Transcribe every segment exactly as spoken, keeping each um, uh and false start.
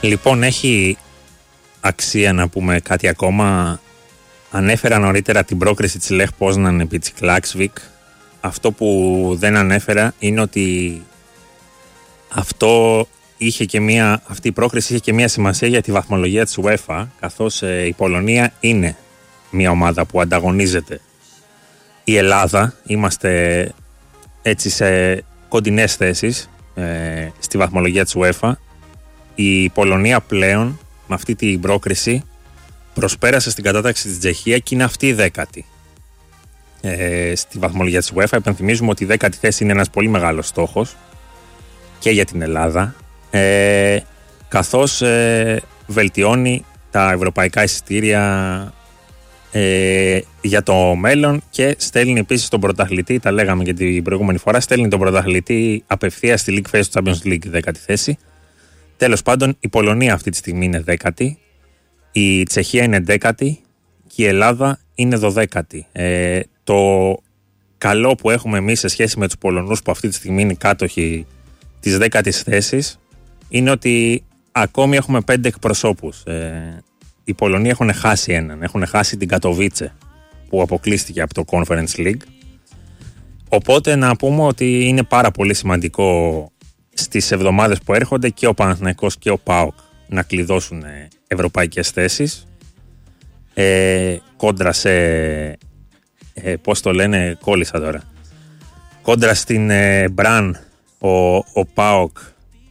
Λοιπόν, έχει αξία να πούμε κάτι ακόμα. Ανέφερα νωρίτερα την πρόκριση της Λεχ Πόσναν επί της Κλάξβικ. Αυτό που δεν ανέφερα είναι ότι αυτό είχε και μια, αυτή η πρόκριση είχε και μια σημασία για τη βαθμολογία της UEFA, καθώς ε, η Πολωνία είναι μια ομάδα που ανταγωνίζεται η Ελλάδα. Είμαστε έτσι σε κοντινές θέσεις ε, στη βαθμολογία της UEFA. Η Πολωνία πλέον με αυτή την πρόκριση προσπέρασε στην κατάταξη της Τσεχία και είναι αυτή η δέκατη ε, στη βαθμολογία της UEFA. Επενθυμίζουμε ότι η δέκατη θέση είναι ένας πολύ μεγάλος στόχος και για την Ελλάδα, ε, καθώς ε, βελτιώνει τα ευρωπαϊκά εισιτήρια ε, για το μέλλον και στέλνει επίσης τον πρωταθλητή, τα λέγαμε και την προηγούμενη φορά, στέλνει τον πρωταθλητή απευθείας στη League Phase του Champions League, δέκατη θέση. Τέλος πάντων, η Πολωνία αυτή τη στιγμή είναι δέκατη, η Τσεχία είναι δέκατη και η Ελλάδα είναι δωδέκατη. Ε, το καλό που έχουμε εμείς σε σχέση με τους Πολωνούς που αυτή τη στιγμή είναι κάτοχοι της δέκατης θέσης είναι ότι ακόμη έχουμε πέντε εκπροσώπους. Ε, οι Πολωνοί έχουν χάσει έναν, έχουν χάσει την Κατοβίτσε που αποκλείστηκε από το Conference League. Οπότε να πούμε ότι είναι πάρα πολύ σημαντικό στις εβδομάδες που έρχονται και ο Παναθηναϊκός και ο ΠΑΟΚ να κλειδώσουν ευρωπαϊκές θέσεις ε, κόντρα σε ε, πώς το λένε, κόλλησα τώρα, κόντρα στην ε, Μπραν ο, ο ΠΑΟΚ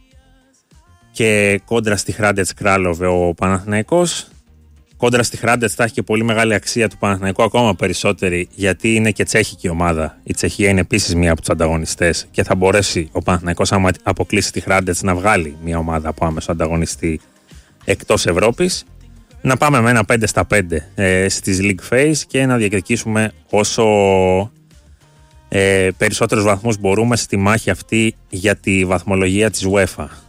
και κόντρα στη Χράντετς Κράλοβε ο Παναθηναϊκός. Κόντρα στη Χράντετς θα έχει και πολύ μεγάλη αξία του Παναθηναϊκού, ακόμα περισσότερη, γιατί είναι και τσέχικη ομάδα. Η Τσεχία είναι επίσης μία από τους ανταγωνιστές και θα μπορέσει ο Παναθηναϊκός, άμα αποκλείσει τη Χράντετς, να βγάλει μία ομάδα από άμεσο ανταγωνιστή εκτός Ευρώπης. Να πάμε με ένα πέντε στα πέντε ε, στις League Phase και να διεκδικήσουμε όσο ε, περισσότερους βαθμούς μπορούμε στη μάχη αυτή για τη βαθμολογία της UEFA.